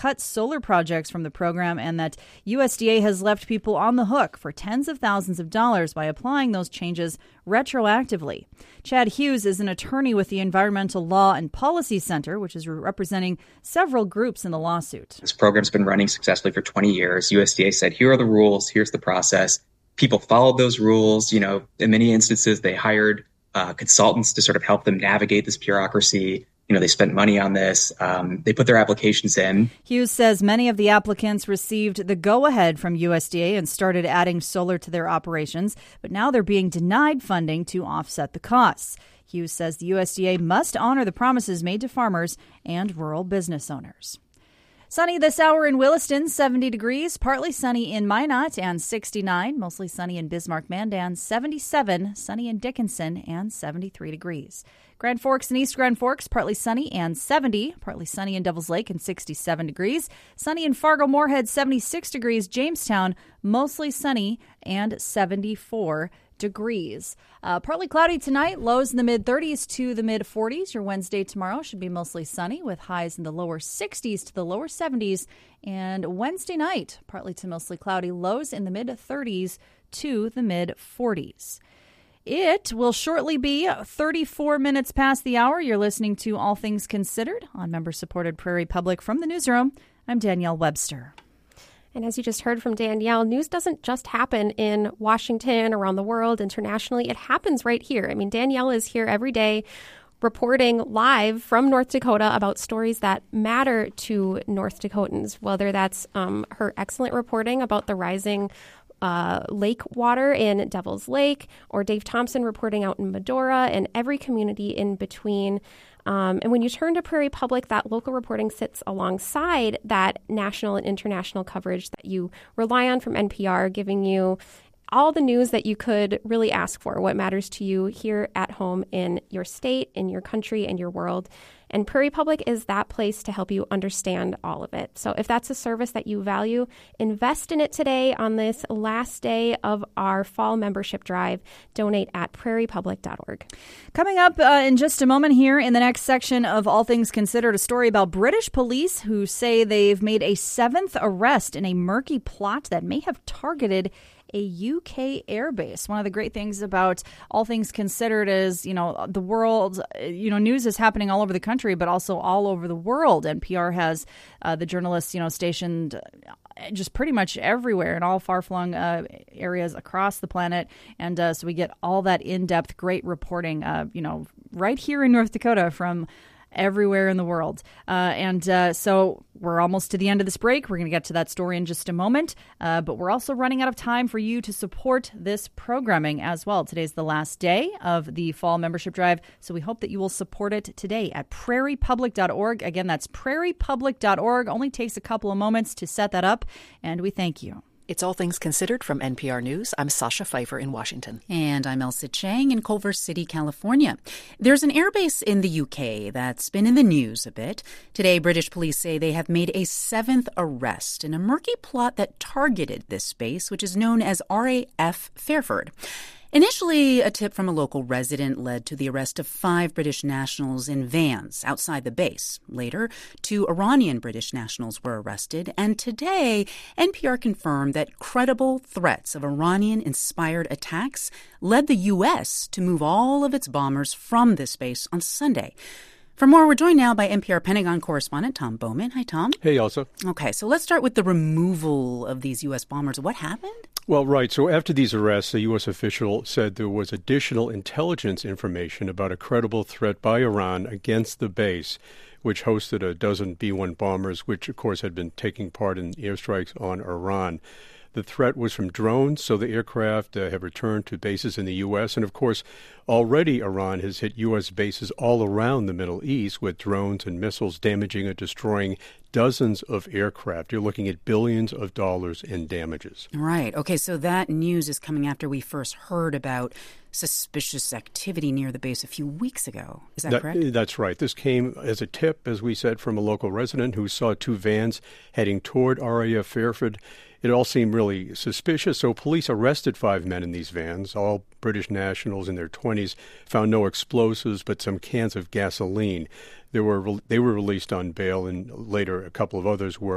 cut solar projects from the program and that USDA has left people on the hook for tens of thousands of dollars by applying those changes retroactively. Chad Hughes is an attorney with the Environmental Law and Policy Center, which is representing several groups in the lawsuit. This program's been running successfully for 20 years. USDA said, here are the rules, here's the process. People followed those rules. In many instances, they hired consultants to sort of help them navigate this bureaucracy. They spent money on this. They put their applications in. Hughes says many of the applicants received the go-ahead from USDA and started adding solar to their operations, but now they're being denied funding to offset the costs. Hughes says the USDA must honor the promises made to farmers and rural business owners. Sunny this hour in Williston, 70 degrees, partly sunny in Minot and 69, mostly sunny in Bismarck-Mandan, 77, sunny in Dickinson and 73 degrees. Grand Forks and East Grand Forks, partly sunny and 70, partly sunny in Devils Lake and 67 degrees, sunny in Fargo-Moorhead, 76 degrees, Jamestown, mostly sunny and 74 degrees. Partly cloudy tonight, lows in the mid-30s to the mid-40s. Your Wednesday tomorrow should be mostly sunny with highs in the lower 60s to the lower 70s. And Wednesday night, partly to mostly cloudy, lows in the mid-30s to the mid-40s. It will shortly be 34 minutes past the hour. You're listening to All Things Considered on member-supported Prairie Public. From the newsroom, I'm Danielle Webster. And as you just heard from Danielle, news doesn't just happen in Washington, around the world, internationally. It happens right here. I mean, Danielle is here every day reporting live from North Dakota about stories that matter to North Dakotans, whether that's her excellent reporting about the rising lake water in Devil's Lake, or Dave Thompson reporting out in Medora, and every community in between. And when you turn to Prairie Public, that local reporting sits alongside that national and international coverage that you rely on from NPR, giving you all the news that you could really ask for, what matters to you here at home in your state, in your country, and your world. And Prairie Public is that place to help you understand all of it. So if that's a service that you value, invest in it today on this last day of our fall membership drive. Donate at prairiepublic.org. Coming up in just a moment here in the next section of All Things Considered, a story about British police who say they've made a 7th arrest in a murky plot that may have targeted a UK airbase. One of the great things about All Things Considered is, the world, news is happening all over the country, but also all over the world. NPR has the journalists, stationed just pretty much everywhere in all far-flung areas across the planet. And so we get all that in-depth, great reporting, right here in North Dakota from everywhere in the world. So we're almost to the end of this break. We're going to get to that story in just a moment. But we're also running out of time for you to support this programming as well. Today's the last day of the fall membership drive, so we hope that you will support it today at prairiepublic.org. Again, that's prairiepublic.org. Only takes a couple of moments to set that up, and we thank you. It's All Things Considered from NPR News. I'm Sasha Pfeiffer in Washington. And I'm Elsa Chang in Culver City, California. There's an airbase in the UK that's been in the news a bit. Today, British police say they have made a 7th arrest in a murky plot that targeted this base, which is known as RAF Fairford. Initially, a tip from a local resident led to the arrest of 5 British nationals in vans outside the base. Later, 2 Iranian British nationals were arrested. And today, NPR confirmed that credible threats of Iranian-inspired attacks led the U.S. to move all of its bombers from this base on Sunday. For more, we're joined now by NPR Pentagon correspondent Tom Bowman. Hi, Tom. Hey, Elsa. Okay, so let's start with the removal of these U.S. bombers. What happened? Well, right. So after these arrests, a U.S. official said there was additional intelligence information about a credible threat by Iran against the base, which hosted a dozen B-1 bombers, which, of course, had been taking part in airstrikes on Iran. The threat was from drones, so the aircraft have returned to bases in the U.S. And, of course, already Iran has hit U.S. bases all around the Middle East with drones and missiles damaging and destroying dozens of aircraft. You're looking at billions of dollars in damages. Right. Okay, so that news is coming after we first heard about suspicious activity near the base a few weeks ago. Is that correct? That's right. This came as a tip, as we said, from a local resident who saw 2 vans heading toward RAF Fairford. It all seemed really suspicious, so police arrested 5 men in these vans, all British nationals in their 20s, found no explosives but some cans of gasoline. They were released on bail, and later a couple of others were